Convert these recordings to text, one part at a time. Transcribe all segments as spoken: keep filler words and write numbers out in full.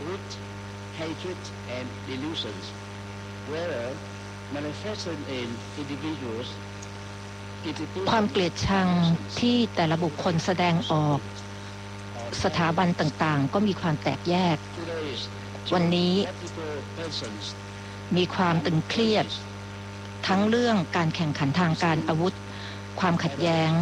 with hatred and delusions, whether manifested in individuals, ความเกลียดชังที่แต่ละบุคคลแสดงออกสถาบันต่างๆก็มีความแตกแยกวันนี้มีความตึงเครียดทั้งเรื่องการแข่งขันทางการอาวุธความขัดแย้ง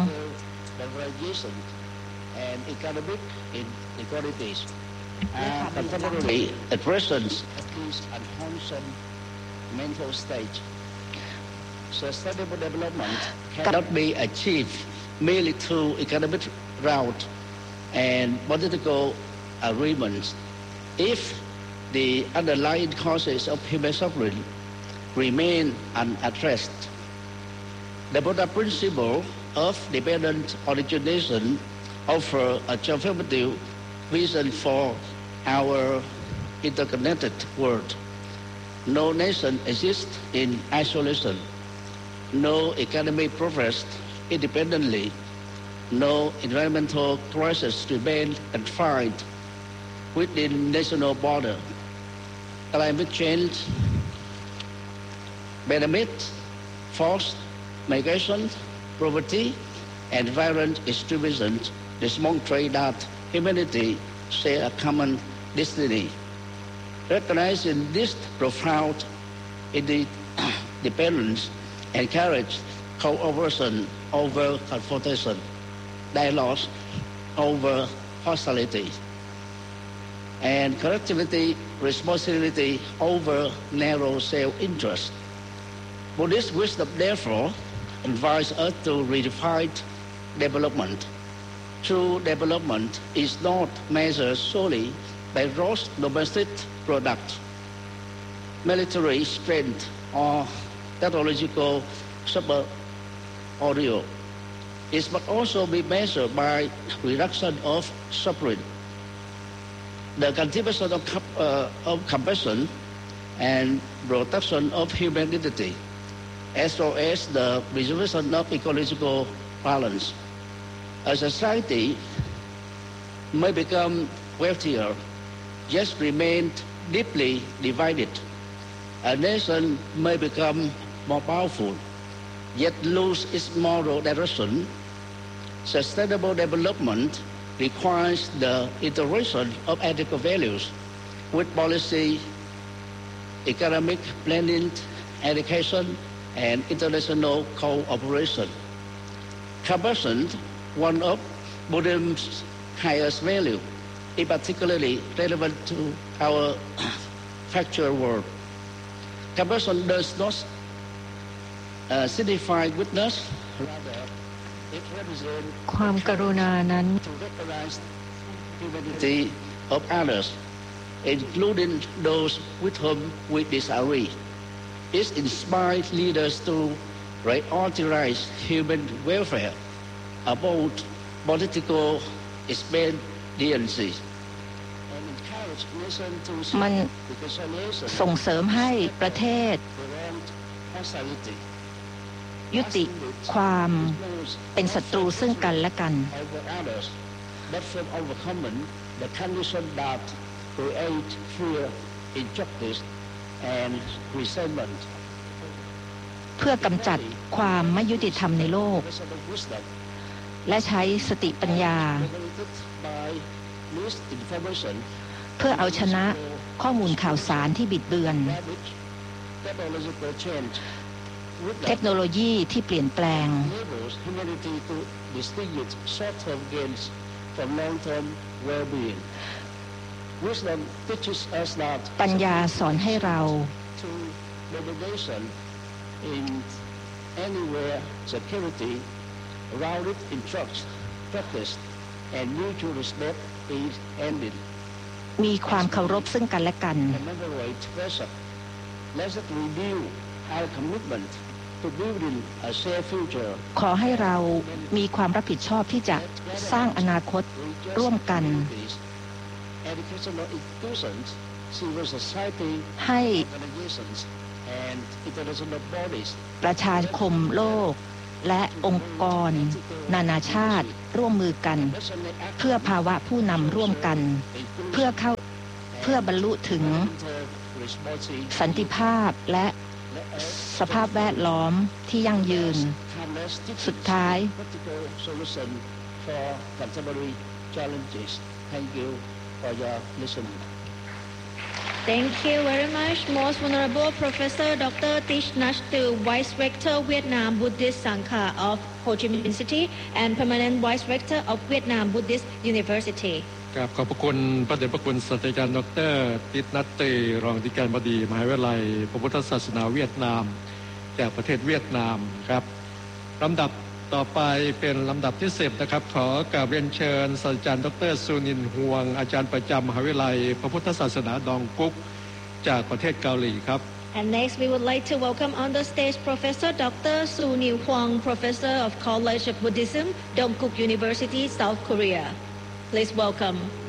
at present is an unwholesome mental state. Sustainable development cannot be achieved merely through economic route and political agreements if the underlying causes of human suffering remain unaddressed. The Buddha principle of dependent origination offer a transformative vision for our interconnected world. No nation exists in isolation. No economy progressed independently. No environmental crisis remain confined within national border. Climate change, pandemic, forced migration, poverty, and violent extremism demonstrate that humanity share a common destiny. Recognizing this profound interdependence encourage cooperation over confrontation, dialogue over hostility, and collectivity responsibility over narrow self-interest. Buddhist wisdom therefore invites us to redefine development. True development is not measured solely by gross domestic product, military strength, or technological superiority. It must also be measured by reduction of suffering, the cultivation of, uh, of compassion, and protection of human dignity, as well as the preservation of ecological balance. A society may become wealthier, yet remain deeply divided. A nation may become more powerful, yet lose its moral direction. Sustainable development requires the integration of ethical values with policy, economic planning, education, and international cooperation. Compassion, one of Buddhism's highest value, is particularly relevant to our factual world. Compassion does not uh, signify goodness, rather it represents ความกรุณานั้น to recognize humanity of others, including those with whom we disagree. It inspires leaders to prioritize human welfare above political expediency. มันส่งเสริมให้ประเทศยุติความเป็นศัตรูซึ่งกันและกันเพื่อกำจัดความไม่ยุติธรรมในโลกและใช้สติปัญญาเพื่อเอาชนะข้อมูลข่าวสารที่บิดเบือนเทคโนโลยีที่เปลี่ยนแปลงปัญญาสอนให้เรามีความเคารพซึ่งกันและกันขอให้เรามีความรับผิดชอบที่จะสร้างอนาคตร่วมกันให้ประชาคมโลกและองค์กรนานาชาติร่วมมือกันเพื่อภาวะผู้นำร่วมกันเพื่อเข้าเพื่อบรรลุถึงสันติภาพและสภาพแวดล้อมที่ยั่งยืนสุดท้าย Thank you very much, Most Venerable Professor Doctor Thich Nhat Hanh, Vice Rector Vietnam Buddhist Sangha of Ho Chi Minh City and Permanent Vice Rector of Vietnam Buddhist University. กราบขอบพระคุณพระเดชพระคุณศาสตราจารย์ดรติชนัตเตรองอธิการบดีมหาวิทยาลัยพระพุทธศาสนาเวียดนามจากประเทศเวียดนามครับลำดับต่อไปเป็นลำดับที่สิบนะครับขอกราบเรียนเชิญศาสตราจารย์ดรซูนินฮวงอาจารย์ประจำมหาวิทยาลัยพระพุทธศาสนาดองกุ๊กจากประเทศเกาหลีครับ And next we would like to welcome on the stage Professor Doctor Sunil Hwang, Professor of College of Buddhism, Dongkuk University, South Korea. Please welcome.